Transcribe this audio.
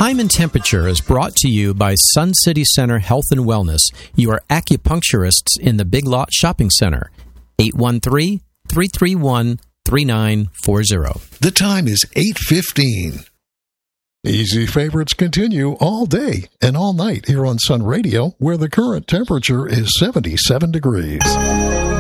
Time and Temperature is brought to you by Sun City Center Health and Wellness, your acupuncturists in the Big Lot Shopping Center. 813-331-3940. The time is 8:15. Easy favorites continue all day and all night here on Sun Radio, where the current temperature is 77 degrees.